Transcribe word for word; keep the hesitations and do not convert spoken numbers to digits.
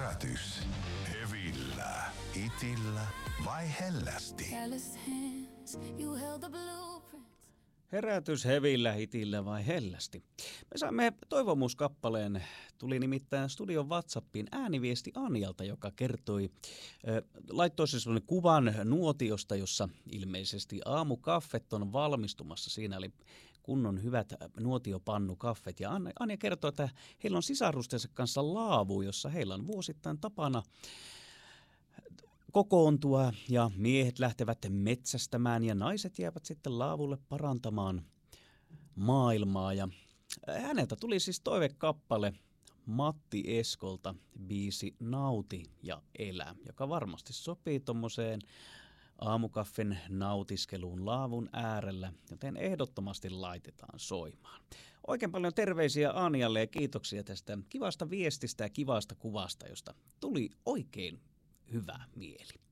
Herätys. Hevillä, itillä vai hellästi? Herätys hevillä, hitillä vai hellästi? Me saimme toivomuskappaleen. Tuli nimittäin studion WhatsAppiin ääniviesti Anjalta, joka kertoi, äh, laittoi siis sellainen kuvan nuotiosta, jossa ilmeisesti aamukaffet on valmistumassa. Siinä oli kunnon hyvät nuotiopannukaffet. Ja Anja kertoi, että heillä on sisarustensa kanssa laavu, jossa heillä on vuosittain tapana kokoontua ja miehet lähtevät metsästämään ja naiset jäävät sitten laavulle parantamaan maailmaa. Ja häneltä tuli siis toivekappale Matti Eskolta, biisi Nauti ja elä, joka varmasti sopii tommoseen aamukaffen nautiskeluun laavun äärellä, joten ehdottomasti laitetaan soimaan. Oikein paljon terveisiä Anjalle ja kiitoksia tästä kivasta viestistä ja kivasta kuvasta, josta tuli oikein hyvä mieli.